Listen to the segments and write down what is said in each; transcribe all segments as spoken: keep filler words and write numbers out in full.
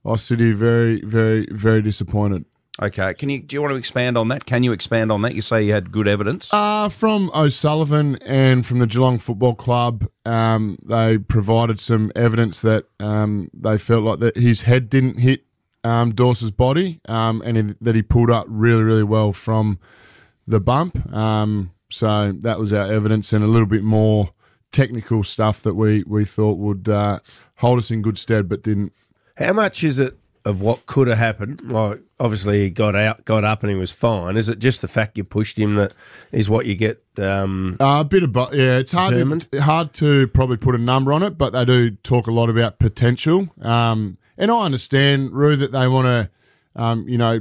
I sit here very, very, very disappointed. Okay, can you? Do you want to expand on that? Can you expand on that? You say you had good evidence. Uh, from O'Sullivan and from the Geelong Football Club, um, they provided some evidence that um, they felt like that his head didn't hit um, Dawes' body, um, and he, that he pulled up really, really well from the bump. Um, so that was our evidence, and a little bit more technical stuff that we we thought would uh, hold us in good stead, but didn't. How much is it of what could have happened? Like, obviously he got out, got up, and he was fine. Is it just the fact you pushed him that is what you get? Um, uh, a bit of, bo- yeah. It's hard, to, hard to probably put a number on it, but they do talk a lot about potential. Um, and I understand, Roo, that they want to, um, you know,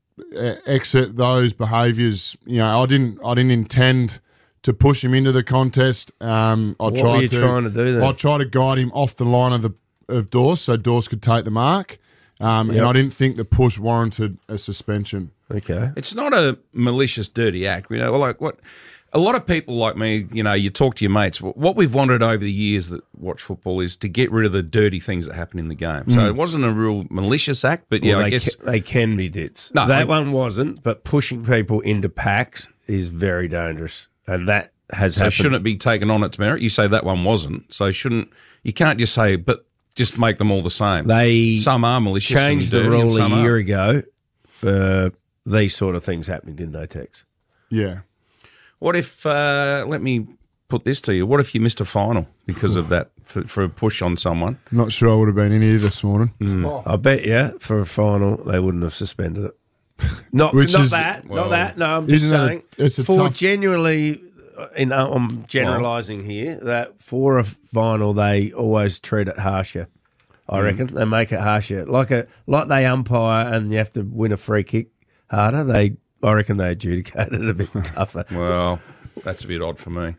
exit those behaviours. You know, I didn't, I didn't intend to push him into the contest. Um, I what tried were you to, trying to do then? I tried to guide him off the line of the of Dawes, so Dawes could take the mark. Um, Yep. And I didn't think the push warranted a suspension. Okay. It's not a malicious, dirty act. You know, like what a lot of people like me, you know, you talk to your mates. What we've wanted over the years that watch football is to get rid of the dirty things that happen in the game. So Mm. it wasn't a real malicious act, but yeah, Well, I they guess ca- they can be dits. No, that I- one wasn't, but pushing people into packs is very dangerous, and that has so happened. shouldn't it be taken on its merit? You say that one wasn't, so shouldn't you can't just say, but just make them all the same. They some are malicious. changed and the dirty and rule some a year are. ago for these sort of things happening, didn't they, Tex? Yeah. What if? Uh, let me put this to you. What if you missed a final because of that for, for a push on someone? I'm not sure I would have been in here this morning. Mm. I bet you for a final they wouldn't have suspended it. Not, Which not is- that, well, not that. No, I'm just isn't that a- saying it's a for tough- genuinely. In, uh, I'm generalising here that for a final they always treat it harsher. I reckon they make it harsher, like a like they umpire and you have to win a free kick harder. They, I reckon, they adjudicate it a bit tougher. Well, that's a bit odd for me.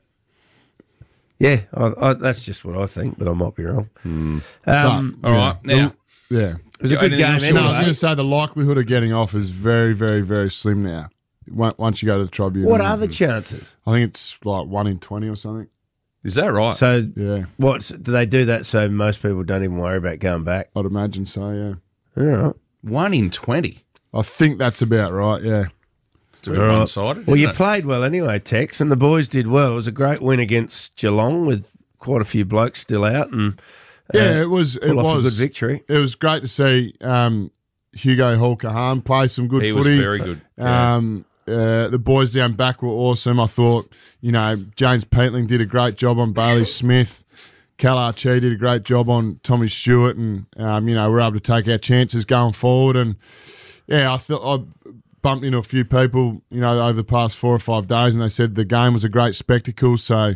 Yeah, I, I, that's just what I think, but I might be wrong. Um, But, All yeah, right, now. Yeah. it was a Yeah, good anything game else you No, I anyway. was going to say the likelihood of getting off is very, very, very slim now. Once once you go to the tribunal. What are the chances? I think it's like one in twenty or something. Is that right? So, Yeah, what do they do that so most people don't even worry about going back? I'd imagine so, yeah. All right. One in twenty. I think that's about right, yeah. It's a bit All right. one-sided. Well, you isn't it? played well anyway, Tex, and the boys did well. It was a great win against Geelong with quite a few blokes still out, and uh, Yeah, it was. It pull off a was good victory. It was great to see um, Hugo Hall-Kahan play some good He was footy. very good. Yeah. Um, uh, the boys down back were awesome. I thought, you know, James Peatling did a great job on Bailey Smith. Cal Archie did a great job on Tommy Stewart, and um, you know, we're able to take our chances going forward. And yeah, I thought I bumped into a few people, you know, over the past four or five days, and they said the game was a great spectacle. So,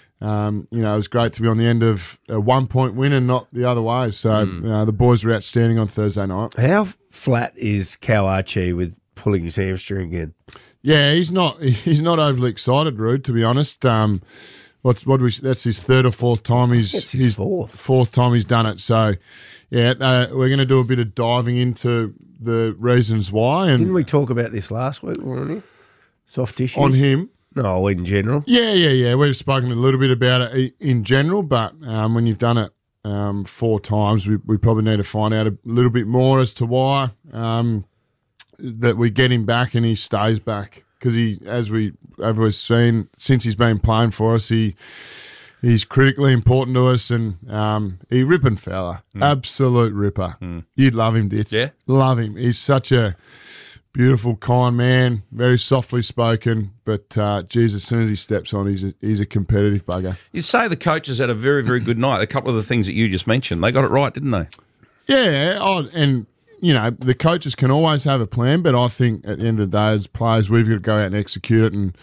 um, you know, it was great to be on the end of a one-point win and not the other way. So, Mm. uh, the boys were outstanding on Thursday night. How flat is Cal Archie with pulling his hamstring again? Yeah, he's not he's not overly excited, Rude, to be honest. Um, what's what do we? That's his third or fourth time. He's It's his fourth. fourth time he's done it. So, yeah, uh, we're going to do a bit of diving into the reasons why and Didn't we talk about this last week, weren't we? Soft tissues? on him. No, in general. Yeah, yeah, yeah. We've spoken a little bit about it i- in general, but um, when you've done it um, four times, we, we probably need to find out a little bit more as to why um, that we get him back and he stays back. Because he, as we as we've seen since he's been playing for us, he he's critically important to us, and um, he ripping fella, absolute ripper. You'd love him, Ditz. Yeah? Love him. He's such a beautiful, kind man, very softly spoken, but uh, geez, as soon as he steps on, he's a, he's a competitive bugger. You'd say the coaches had a very, very good night. A couple of the things that you just mentioned, they got it right, didn't they? Yeah, oh, and you know the coaches can always have a plan, but I think at the end of the day, as players, we've got to go out and execute it. And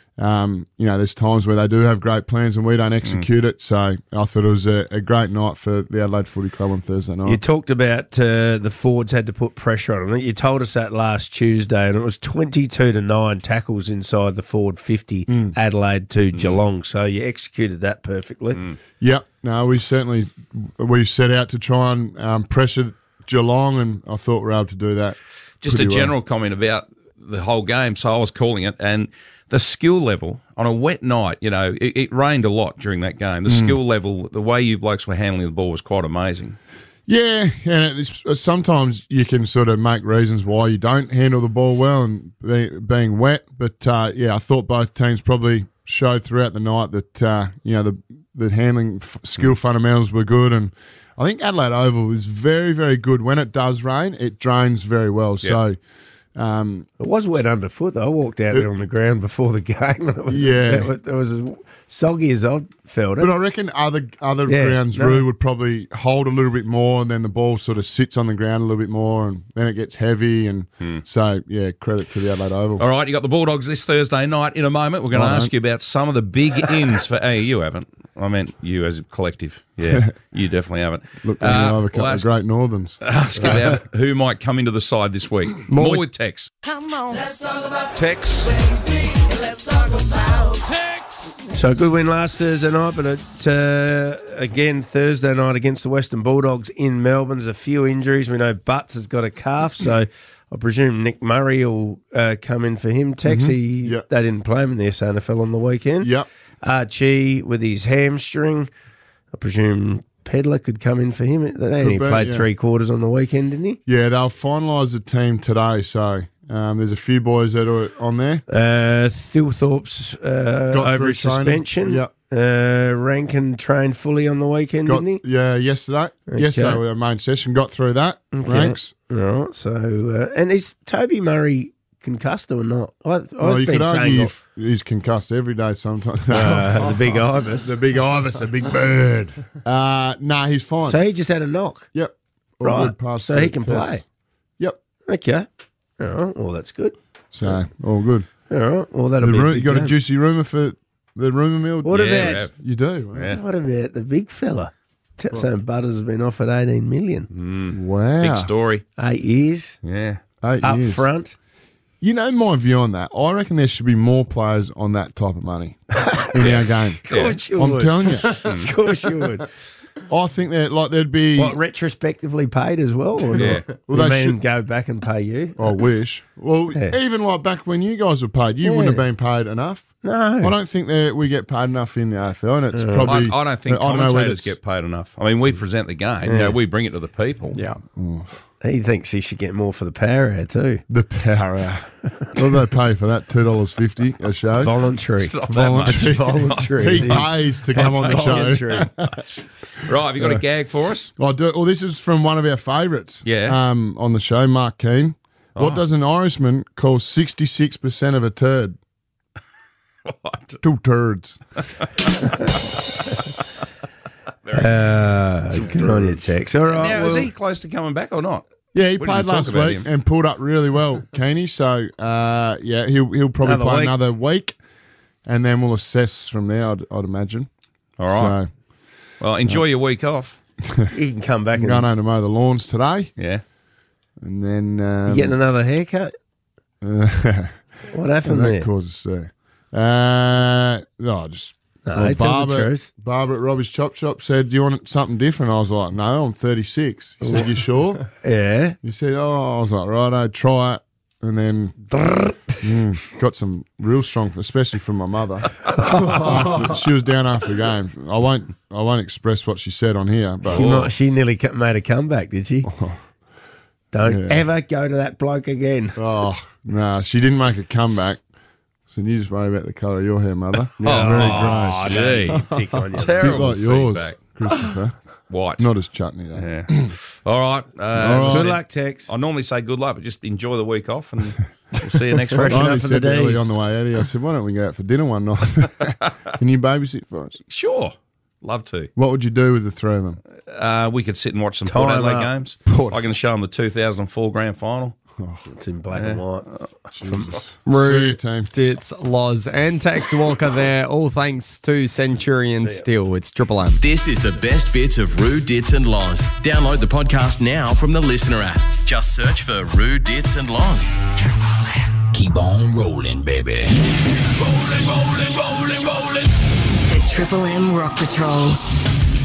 um, you know, there's times where they do have great plans and we don't execute it. So I thought it was a, a great night for the Adelaide Footy Club on Thursday night. You talked about uh, the forwards had to put pressure on them. You told us that last Tuesday, and it was twenty-two to nine tackles inside the forward fifty, Adelaide to Geelong. So you executed that perfectly. Yep. No, we certainly we set out to try and um, pressure Geelong, and I thought we were able to do that. Just a pretty well. general comment about the whole game. So I was calling it, and the skill level on a wet night, you know, it, it rained a lot during that game. The skill level, the way you blokes were handling the ball was quite amazing. Yeah, and it's, sometimes you can sort of make reasons why you don't handle the ball well and be, being wet. But, uh, yeah, I thought both teams probably showed throughout the night that, uh, you know, the, the handling f- skill fundamentals were good. And I think Adelaide Oval is very, very good. When it does rain, it drains very well. Yep. So... Um, it was wet underfoot, though. I walked out it, there on the ground before the game. It was, yeah. It was, it was as soggy as I felt it. But I reckon other other yeah, grounds, no. Roo would probably hold a little bit more, and then the ball sort of sits on the ground a little bit more, and then it gets heavy. And hmm. so, yeah, credit to the Adelaide Oval. All right, you got the Bulldogs this Thursday night. In a moment, we're going to I ask don't. you about some of the big ins for. Hey, you haven't. I meant you as a collective. Yeah, you definitely haven't. Look, we uh, have a couple we'll of great Northerns. Ask about who might come into the side this week. More, More with Tex. Come on, let's talk about Tex. Let's talk about Tex. So a good win last Thursday night, but it, uh, again Thursday night against the Western Bulldogs in Melbourne. There's a few injuries. We know Butts has got a calf, so I presume Nick Murray will uh, come in for him. Tex, mm-hmm. he, yep. they didn't play him in the S A N F L on the weekend. Yep. Archie with his hamstring. I presume Pedler could come in for him. They only be, played yeah. three quarters on the weekend, didn't he? Yeah, they'll finalise the team today, so um, there's a few boys that are on there. Uh, Thilthorpe's uh, over his suspension. Yep. Uh, Rankin trained fully on the weekend, Got, didn't he? Yeah, yesterday. Okay. Yesterday, we had a main session, got through that. Okay. Ranks. All right, so, uh, and is Toby Murray concussed or not? I, I Oh, was you been could saying argue that- if he's concussed every day sometimes. uh, the big ibis. The big ibis, the big bird. Uh, nah, he's fine. So he just had a knock. Yep. All Right. good past So the he can test. play. Yep. Okay. All right. Well, that's good. So, all good. All right. Well, that'll The be. a ru- big you got game. a juicy rumour for the rumour mill? What Yeah, about? we have. You do? Wow. Yeah. What about the big fella? Saying Butters has been offered eighteen million. Wow. Big story. Eight years Yeah. Eight up years. front. You know my view on that. I reckon there should be more players on that type of money in our game. Of course you I'm would. telling you. Of course you would. I think that like there'd be. What, retrospectively paid as well? Or Yeah. not? Well, you they mean should- go back and pay you? I wish. Well, Yeah. even like back when you guys were paid, you wouldn't have Yeah. been paid enough. No. I don't think that we get paid enough in the A F L, and it's I, probably. I don't think I don't know whether commentators it's- get paid enough. I mean, we present the game. You know, we bring it to the people. Yeah. He thinks he should get more for the power hour too. the power hour. What do they pay for that? Two dollars fifty a show. Voluntary. It's not that much. Voluntary. He pays to come on the show. Voluntary. Right, have you got a gag for us? I do. Well, this is from one of our favourites. Yeah. Um, on the show, Mark Keane. What Oh. does an Irishman call sixty-six percent of a turd? What? Two turds. Uh, good on you, Tex. All right. Now, is well- he close to coming back or not? Yeah, he We played didn't talk last about week him. and pulled up really well, Keeney. So, uh, yeah, he'll he'll probably Another play week. another week, and then we'll assess from there. I'd, I'd imagine. All right. So, Well, enjoy your week off. he can come back I'm and going home to mow the lawns today, Yeah. and then um, getting another haircut. uh, What happened that there? causes uh, uh, no, just No, well, tell the Barbara, truth. Barbara at Robbie's Chop Shop said, "Do you want something different?" I was like, "No, I'm thirty-six." He said, "You sure?" Yeah. He said, "Oh," I was like, "Righto, try it." And then mm, got some real strong, especially from my mother. After- she was down after the game. I won't, I won't express what she said on here, but She, might, she nearly ca- made a comeback, did she? Don't Yeah. ever go to that bloke again. oh no, she didn't make a comeback. So you just worry about the colour of your hair, mother. Yeah, very Oh, grey. gee. Pick on you. A bit Terrible like yours, feedback. Christopher. White. Not as chutney though. Yeah. All right. Uh, as I right. Good said, luck, Tex. I normally say good luck, but just enjoy the week off, and we'll see you next week. Freshen I only up for the said early days. on the way out here, I said, "Why don't we go out for dinner one night? Can you babysit for us?" Sure. Love to. What would you do with the three of them? Uh, we could sit and watch some Time Port Adelaide up. games. Port- I can show them the two thousand four grand final. It's in black and white. Jesus. Rude. See you, team. It's Loz and Tex Walker there, all thanks to Centurion Steel. It's Triple M. This is the best bits of Roo, Dits and Loz. Download the podcast now from the Listener app. Just search for Roo, Dits and Loz. Keep on rolling, baby. The Triple M Rock Patrol.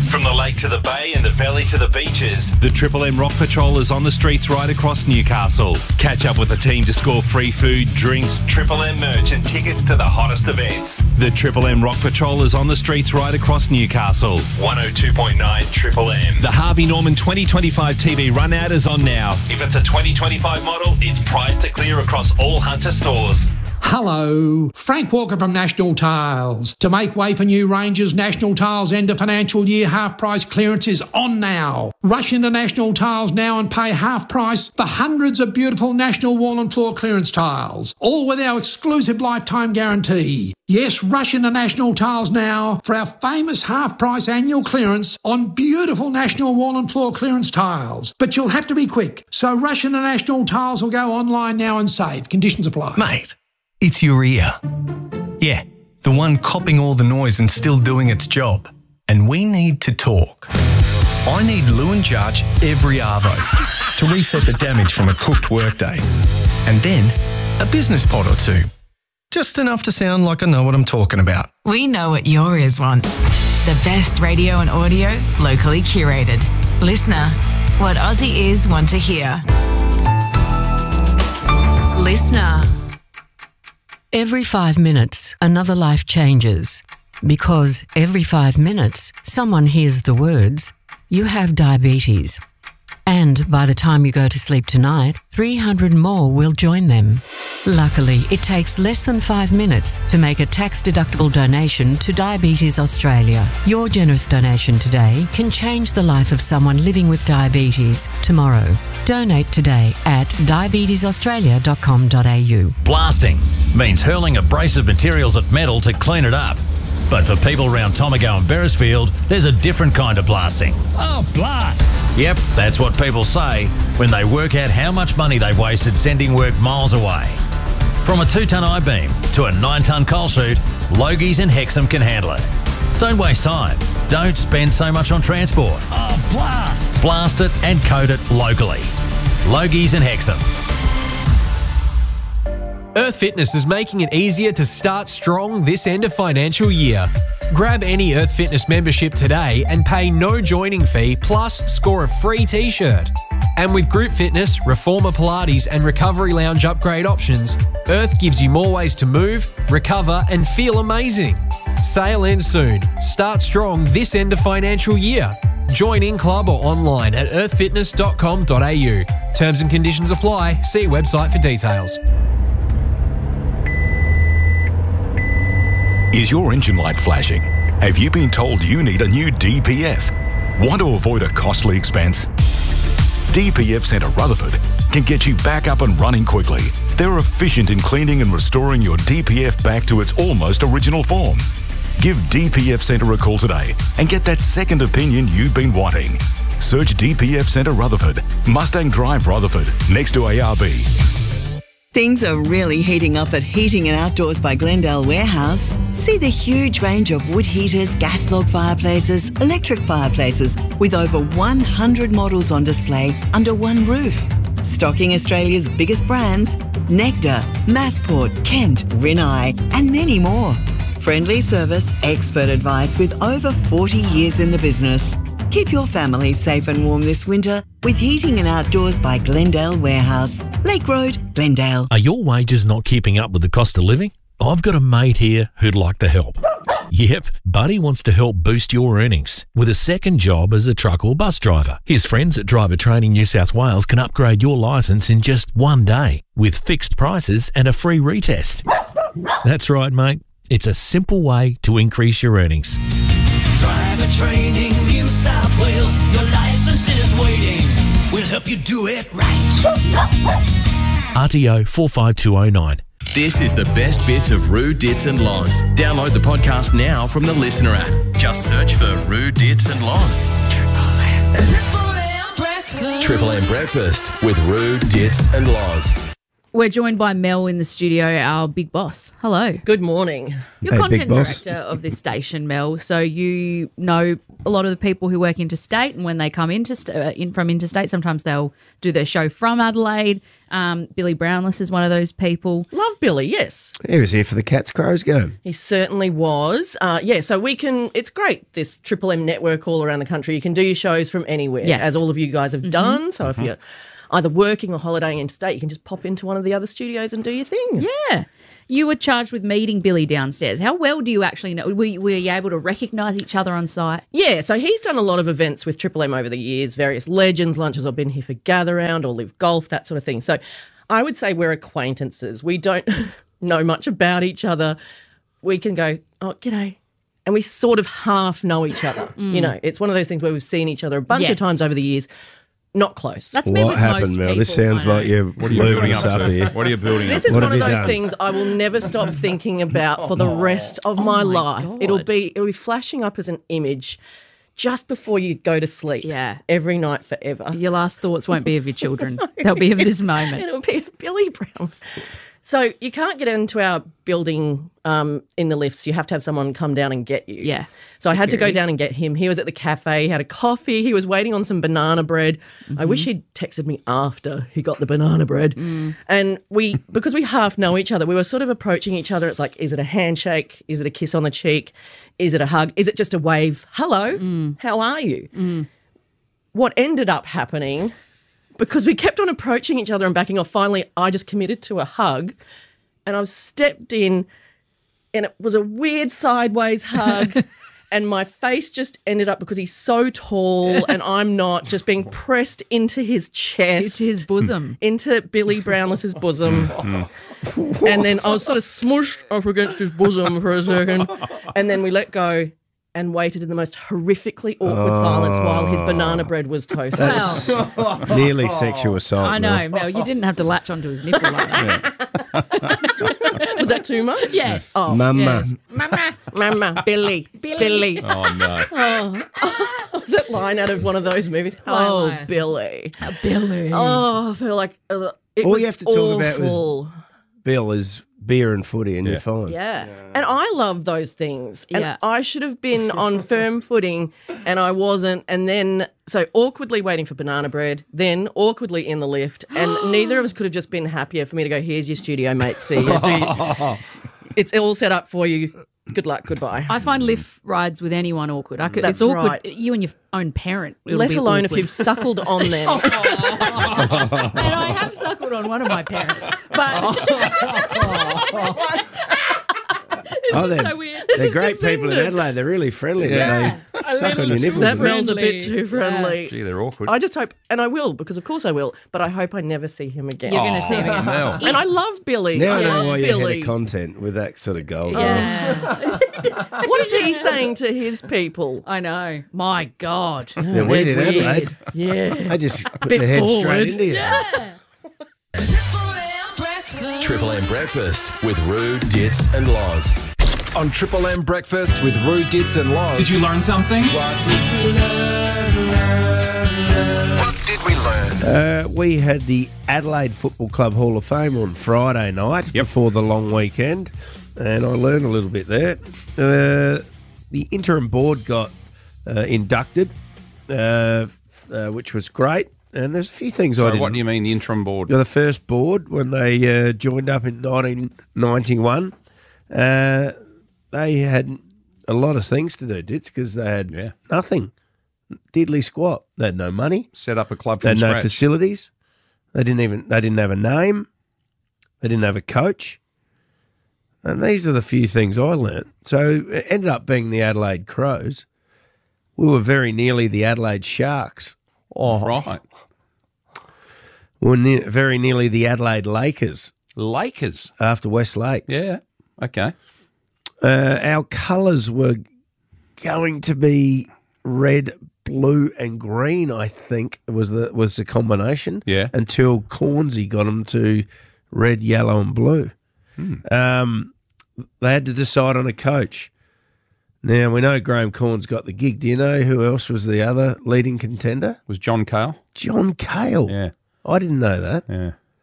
From the lake to the bay and the valley to the beaches, the Triple M Rock Patrol is on the streets right across Newcastle. Catch up with the team to score free food, drinks, Triple M merch and tickets to the hottest events. The Triple M Rock Patrol is on the streets right across Newcastle. one oh two point nine Triple M. The Harvey Norman twenty twenty-five T V run out is on now. If it's a twenty twenty-five model, it's priced to clear across all Hunter stores. Hello, Frank Walker from National Tiles. To make way for new ranges, National Tiles end of financial year half price clearance is on now. Rush into National Tiles now and pay half price for hundreds of beautiful National wall and floor clearance tiles, all with our exclusive lifetime guarantee. Yes, rush into National Tiles now for our famous half price annual clearance on beautiful National wall and floor clearance tiles. But you'll have to be quick, so rush into National Tiles or go online now and save. Conditions apply. Mate, it's your ear. Yeah, the one copping all the noise and still doing its job. And we need to talk. I need Lewin Judge every arvo to reset the damage from a cooked workday. And then a business pod or two. Just enough to sound like I know what I'm talking about. We know what your ears want. The best radio and audio, locally curated. Listener, what Aussie ears want to hear. Listener. Every five minutes, another life changes. Because every five minutes, someone hears the words, "You have diabetes." And by the time you go to sleep tonight, three hundred more will join them. Luckily, it takes less than five minutes to make a tax-deductible donation to Diabetes Australia. Your generous donation today can change the life of someone living with diabetes tomorrow. Donate today at diabetes australia dot com dot a u. Blasting means hurling abrasive materials at metal to clean it up. But for people around Tomago and Beresfield, there's a different kind of blasting. Oh, blast! Yep, that's what people say when they work out how much money they've wasted sending work miles away. From a two-tonne I-beam to a nine-tonne coal chute, Logies and Hexham can handle it. Don't waste time. Don't spend so much on transport. Oh, blast! Blast it and coat it locally. Logies and Hexham. Earth Fitness is making it easier to start strong this end of financial year. Grab any Earth Fitness membership today and pay no joining fee plus score a free t-shirt. And with Group Fitness, Reformer Pilates and Recovery Lounge upgrade options, Earth gives you more ways to move, recover and feel amazing. Sale ends soon. Start strong this end of financial year. Join in club or online at earth fitness dot com dot a u. Terms and conditions apply. See website for details. Is your engine light flashing? Have you been told you need a new D P F? Want to avoid a costly expense? D P F Centre Rutherford can get you back up and running quickly. They're efficient in cleaning and restoring your D P F back to its almost original form. Give D P F Centre a call today and get that second opinion you've been wanting. Search D P F Centre Rutherford, Mustang Drive Rutherford, next to A R B. Things are really heating up at Heating and Outdoors by Glendale Warehouse. See the huge range of wood heaters, gas log fireplaces, electric fireplaces, with over one hundred models on display under one roof. Stocking Australia's biggest brands, Nectar, Massport, Kent, Rinnai, and many more. Friendly service, expert advice with over forty years in the business. Keep your family safe and warm this winter with Heating and Outdoors by Glendale Warehouse. Lake Road, Glendale. Are your wages not keeping up with the cost of living? I've got a mate here who'd like to help. Yep, Buddy wants to help boost your earnings with a second job as a truck or bus driver. His friends at Driver Training New South Wales can upgrade your licence in just one day with fixed prices and a free retest. That's right, mate. It's a simple way to increase your earnings. Driver Training New South Wales, your license is waiting. We'll help you do it right. R T O four five two oh nine. This is the best bits of Roo, Dits and Loz. Download the podcast now from the Listener app. Just search for Roo, Dits and Loz. Triple M Breakfast with Roo, Dits and Loz. We're joined by Mel in the studio, our big boss. Hello. Good morning. You're Hey, content big boss. director of this station, Mel. So you know a lot of the people who work interstate, and when they come into st- uh, in from interstate, sometimes they'll do their show from Adelaide. Um, Billy Brownless is one of those people. Love Billy, yes. He was here for the Cats Crows game. He certainly was. Uh, yeah, so we can, it's great, this Triple M network all around the country. You can do your shows from anywhere, Yes. as all of you guys have done. So Mm-hmm. if you're either working or holidaying interstate, you can just pop into one of the other studios and do your thing. Yeah. You were charged with meeting Billy downstairs. How well do you actually know? Were you, were you able to recognise each other on site? Yeah, so he's done a lot of events with Triple M over the years, various legends, lunches. I've been here for Gather Round or Live Golf, that sort of thing. So I would say we're acquaintances. We don't know much about each other. We can go, oh, g'day. And we sort of half know each other. You know, it's one of those things where we've seen each other a bunch Yes. of times over the years. Not close. That's me What with happened, most Mel? This people, sounds I like know. you're What are you moving building us up up to? here. What are you building This up is What one of have you those done? things I will never stop thinking about for the rest of my life. It'll be it'll be flashing up as an image just before you go to sleep. Yeah. Every night forever. Your last thoughts won't be of your children. They'll be of this moment. It'll be of Billy Brown's. So you can't get into our building um, in the lifts. You have to have someone come down and get you. Yeah. So I had to go Security. down and get him. He was at the cafe. He had a coffee. He was waiting on some banana bread. I wish Mm-hmm. he'd texted me after he got the banana bread. Mm. And we, because we half know each other, we were sort of approaching each other. It's like, is it a handshake? Is it a kiss on the cheek? Is it a hug? Is it just a wave? Hello, Mm. how are you? What ended up happening, because we kept on approaching each other and backing off, finally I just committed to a hug and I stepped in and it was a weird sideways hug and my face just ended up, because he's so tall and I'm not, just being pressed into his chest. Into his bosom. Into Billy Brownless's bosom. And then I was sort of smushed up against his bosom for a second and then we let go and waited in the most horrifically awkward silence while his banana bread was toasted. That's nearly sexual assault. I Mel. know, Mel. You didn't have to latch onto his nipple like that. Was that too much? Yes. Oh, Mama. Yes. Mama. Mama, Billy, Billy. Billy. Oh, no. Oh, was that line out of one of those movies? Oh, Line. Billy. Oh, Billy. Oh, I feel like uh, it All was you have to talk about awful. was Bill is beer and footy and you're fine. Yeah. And I love those things. And Yeah. I should have been on firm footing and I wasn't. And then, so awkwardly waiting for banana bread, then awkwardly in the lift. And neither of us could have just been happier for me to go, here's your studio, mate. See you. Do you- It's all set up for you. Good luck. Goodbye. I find lift rides with anyone awkward. I could, That's it's awkward. right. You and your own parent. it'll Let be alone awkward. if you've suckled on them. And I have suckled on one of my parents. But Oh, this is they're, so weird. they're is great people in descendant. Adelaide. They're really friendly, Yeah. but they suck on your nipples. That a bit. smells a bit Friendly. too friendly. Gee, they're awkward. I just hope, and I will, because of course I will, but I hope I never see him again. You're going to see him again. Mel. And I love Billy. Now I I know love why you're head Billy. of content with that sort of gold. Yeah. What is he saying to his people? I know. My God. They're weird in Weird. Adelaide. Yeah. They just put Bit their head forward. straight into you. Triple M Breakfast with Roo, Dits and Loz. On Triple M Breakfast with Roo, Dits and Loz. Did you learn something? What did we learn? What did we learn? Uh, we had the Adelaide Football Club Hall of Fame on Friday night before the long weekend, and I learned a little bit there. Uh, the interim board got uh, inducted, uh, uh, which was great, and there's a few things I Sorry, didn't. what do you mean, the interim board? The first board, when they uh, joined up in nineteen ninety-one, uh, they had a lot of things to do, Dits, because they had Yeah. nothing. Diddly squat. They had no money. Set up a club They from had no scratch. facilities. They didn't even. They didn't have a name. They didn't have a coach. And these are the few things I learnt. So it ended up being the Adelaide Crows. We were very nearly the Adelaide Sharks. Oh, right. We were ne- very nearly the Adelaide Lakers Lakers. after West Lakes. Yeah. Okay. Uh, our colours were going to be red, blue, and green. I think was the was the combination. Yeah. Until Cornsey got them to red, yellow, and blue. Hmm. Um, they had to decide on a coach. Now we know Graham Corns got the gig. Do you know who else was the other leading contender? Was John Cale? John Cale. Yeah. I didn't know that. Yeah.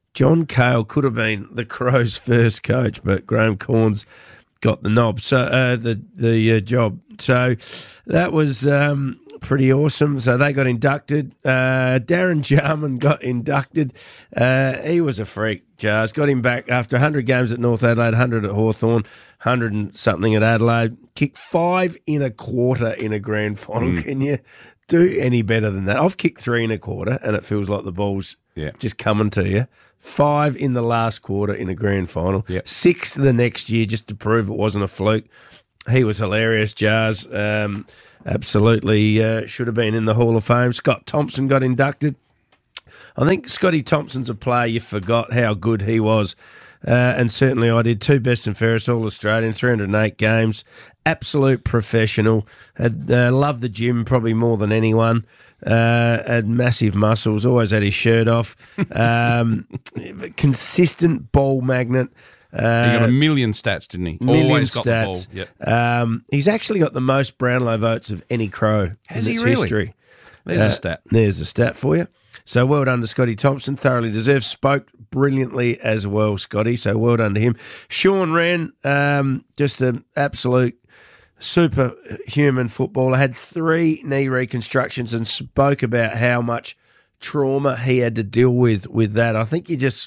John Cale could have been the Crows' first coach, but Graham Corns got the knob, so uh, the the uh, job. So that was um, pretty awesome. So they got inducted. Uh, Darren Jarman got inducted. Uh, he was a freak, Jars. Got him back after one hundred games at North Adelaide, one hundred at Hawthorn, one hundred and something at Adelaide. Kicked five in a quarter in a grand final. Mm. Can you do any better than that? I've kicked three and a quarter, and it feels like the ball's Yeah. just coming to you. Five in the last quarter in a grand final. Yep. Six the next year just to prove it wasn't a fluke. He was hilarious, Jars. Um, absolutely uh, should have been in the Hall of Fame. Scott Thompson got inducted. I think Scotty Thompson's a player you forgot how good he was. Uh, and certainly I did. Two best and fairest All-Australian, three hundred eight games. Absolute professional. Had uh, loved the gym probably more than anyone. Uh, had massive muscles, always had his shirt off. Um, consistent ball magnet. Uh, He got a million stats, didn't he? Million Always got the ball. stats. Yep. Um, he's actually got the most Brownlow votes of any Crow Has in he its really? history. There's a stat. There's a stat for you. So well done to Scotty Thompson. Thoroughly deserved. Spoke brilliantly as well, Scotty. So well done to him. Sean Wren, um, just an absolute superhuman footballer. Had three knee reconstructions and spoke about how much trauma he had to deal with with that. I think you just...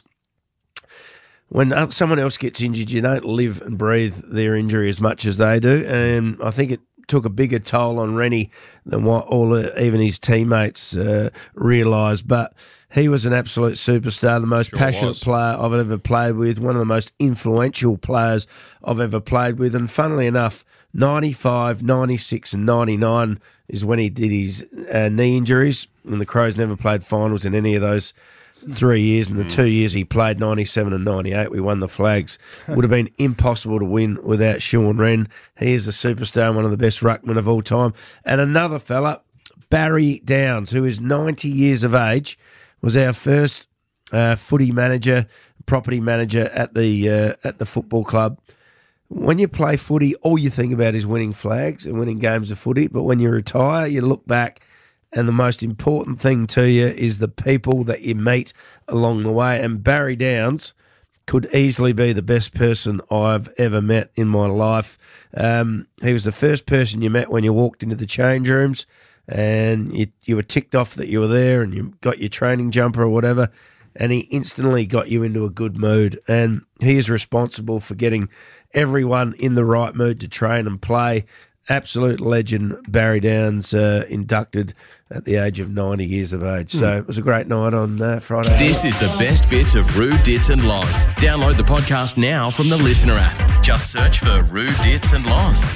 When someone else gets injured, you don't live and breathe their injury as much as they do. And I think it took a bigger toll on Rennie than what all even his teammates uh, realised. But he was an absolute superstar, the most Sure passionate was. player I've ever played with, one of the most influential players I've ever played with. And funnily enough, ninety-five, ninety-six and ninety-nine is when he did his uh, knee injuries. And the Crows never played finals in any of those three years. And the two years he played, ninety-seven and ninety-eight, we won the flags. Would have been impossible to win without Sean Wren. He is a superstar and one of the best ruckmen of all time. And another fella, Barry Downs, who is ninety years of age, was our first uh, footy manager, property manager at the uh, at the football club. When you play footy, all you think about is winning flags and winning games of footy. But when you retire, you look back, and the most important thing to you is the people that you meet along the way. And Barry Downs could easily be the best person I've ever met in my life. Um, he was the first person you met when you walked into the change rooms, and you, you were ticked off that you were there and you got your training jumper or whatever, and he instantly got you into a good mood. And he is responsible for getting everyone in the right mood to train and play. Absolute legend, Barry Downs, uh, inducted at the age of ninety years of age. So it was a great night on uh, Friday. This is the best bits of Roo, Dits and Loz. Download the podcast now from the Listener app. Just search for Roo, Dits and Loz.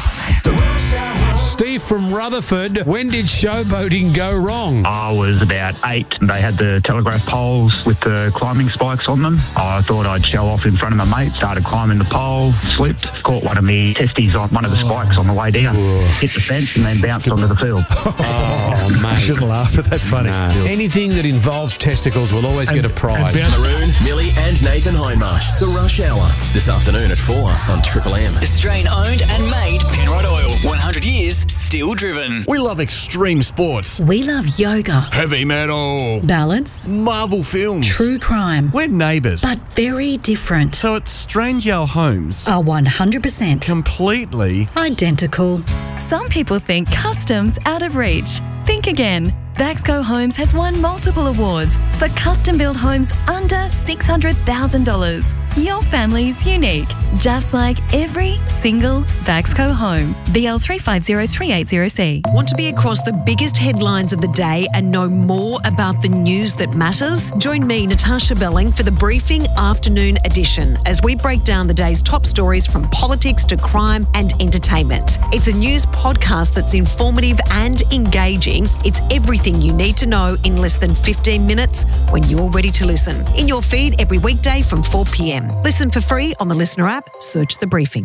Steve from Rutherford, when did showboating go wrong? I was about eight. They had the telegraph poles with the climbing spikes on them. I thought I'd show off in front of my mate, started climbing the pole, slipped, caught one of me testes on one of the spikes on the way down, hit the fence and then bounced onto the field. Oh, mate. I shouldn't laugh, but that's funny. No. Anything that involves testicles will always get a prize. Maroon, Millie and Nathan Hindmarsh. The Rush Hour. This afternoon at four on Triple M. Australian owned and made Penrod Oil. one hundred years, still driven. We love extreme sports. We love yoga. Heavy metal. Balance. Marvel films. True crime. We're neighbours. But very different. So at Strange Our Homes. Are one hundred percent. Completely. Identical. Some people think custom's out of reach. Think again. Baxco Homes has won multiple awards for custom-built homes under six hundred thousand dollars. Your family's unique, just like every single Baxco home. B L three five zero three eight zero C. Want to be across the biggest headlines of the day and know more about the news that matters? Join me, Natasha Belling, for the Briefing Afternoon Edition as we break down the day's top stories from politics to crime and entertainment. It's a news podcast that's informative and engaging. It's everything you need to know in less than fifteen minutes when you're ready to listen. In your feed every weekday from four p.m. Listen for free on the Listener app. Search The Briefing.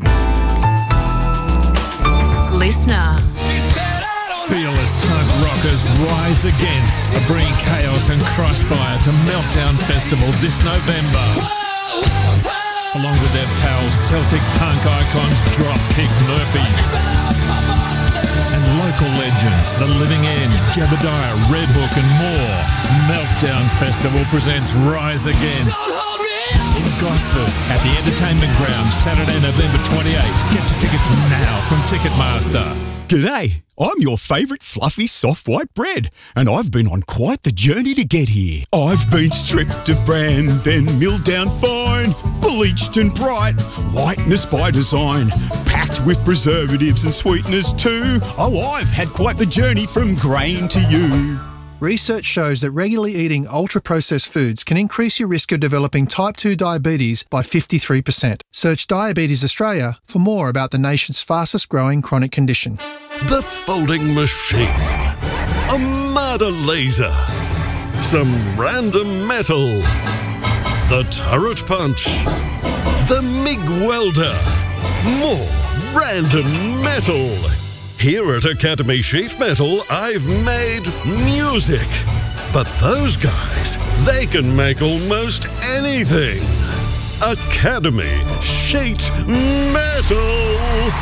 Listener. Fearless punk rockers rise against, bring chaos and crossfire to Meltdown Festival this November. Along with their pals Celtic punk icons Dropkick Murphys. And local legends, The Living End, Jebediah, Red Hook and more. Meltdown Lockdown Festival presents Rise Against in Gosford at the Entertainment Ground, Saturday, November twenty-eighth. Get your tickets now from Ticketmaster. G'day, I'm your favourite fluffy soft white bread, and I've been on quite the journey to get here. I've been stripped of bran, then milled down fine, bleached and bright, whiteness by design, packed with preservatives and sweeteners too. Oh, I've had quite the journey from grain to you. Research shows that regularly eating ultra-processed foods can increase your risk of developing type two diabetes by fifty-three percent. Search Diabetes Australia for more about the nation's fastest-growing chronic condition. The folding machine. A murder laser. Some random metal. The turret punch. The MIG welder. More random metal. Here at Academy Sheet Metal, I've made music. But those guys, they can make almost anything. Academy Sheet Metal.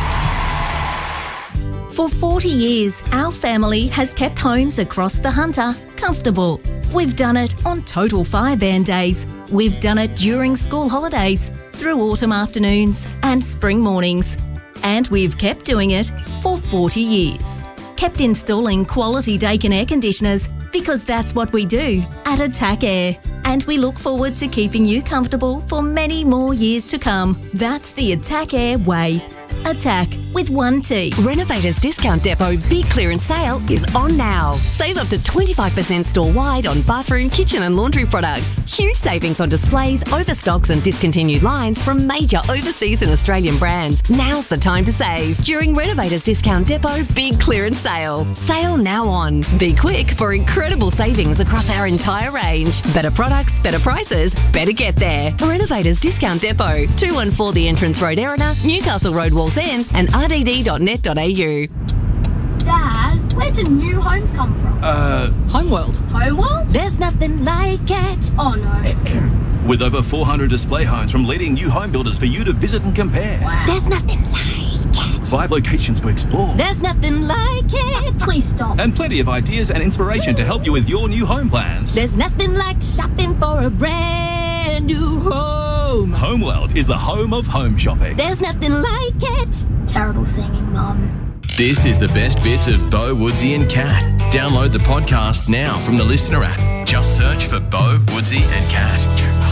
For forty years, our family has kept homes across the Hunter comfortable. We've done it on total fire ban days. We've done it during school holidays, through autumn afternoons and spring mornings. And we've kept doing it for forty years. Kept installing quality Daikin air conditioners because that's what we do at Attack Air. And we look forward to keeping you comfortable for many more years to come. That's the Attack Air way. Attack with one T. Renovators Discount Depot Big Clearance Sale is on now. Save up to twenty-five percent store-wide on bathroom, kitchen and laundry products. Huge savings on displays, overstocks and discontinued lines from major overseas and Australian brands. Now's the time to save during Renovators Discount Depot Big Clearance Sale. Sale now on. Be quick for incredible savings across our entire range. Better products, better prices, better get there. Renovators Discount Depot, two one four The Entrance Road, Erina, Newcastle Road, Walls End and r d d dot net dot a u. Dad, where do new homes come from? Uh, Homeworld. Homeworld? There's nothing like it. Oh no. With over four hundred display homes from leading new home builders for you to visit and compare. Wow. There's nothing like it. Five locations to explore. There's nothing like it. Please stop. And plenty of ideas and inspiration to help you with your new home plans. There's nothing like shopping for a brand new home. Homeworld is the home of home shopping. There's nothing like it. Terrible singing, Mum. This is the best bits of Bo, Woodsy and Cat. Download the podcast now from the Listener app. Just search for Bo, Woodsy and Cat.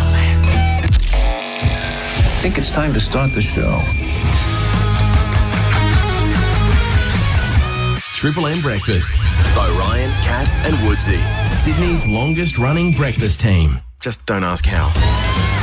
I think it's time to start the show. Triple M Breakfast. Bo Ryan, Cat and Woodsy. Sydney's longest running breakfast team. Just don't ask how.